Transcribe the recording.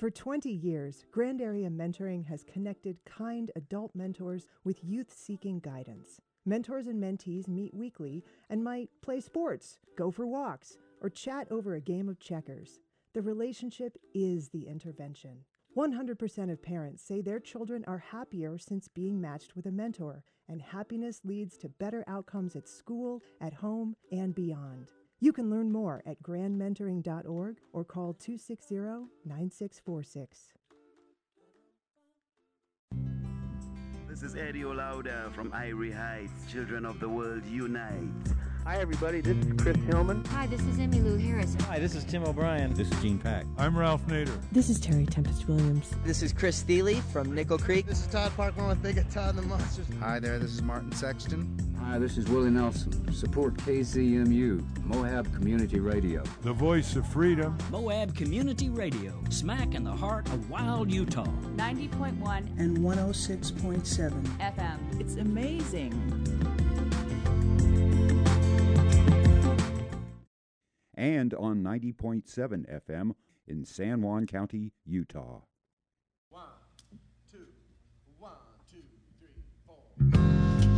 For 20 years, Grand Area Mentoring has connected kind adult mentors with youth-seeking guidance. Mentors and mentees meet weekly and might play sports, go for walks, or chat over a game of checkers. The relationship is the intervention. 100% of parents say their children are happier since being matched with a mentor, and happiness leads to better outcomes at school, at home, and beyond. You can learn more at grandmentoring.org or call 260-9646. This is Eddie Olauda from Irie Heights, Children of the World Unite. Hi, everybody. This is Chris Hillman. Hi, this is Emmylou Harris. Hi, this is Tim O'Brien. This is Gene Pack. I'm Ralph Nader. This is Terry Tempest Williams. This is Chris Thiele from Nickel Creek. This is Todd Parkman with Big Todd and the Monsters. Hi there, this is Martin Sexton. Hi, this is Willie Nelson. Support KZMU, Moab Community Radio. The voice of freedom. Moab Community Radio, smack in the heart of wild Utah. 90.1 and 106.7 FM. It's amazing. And on 90.7 FM in San Juan County, Utah. 1, 2, 1, 2, 3, 4.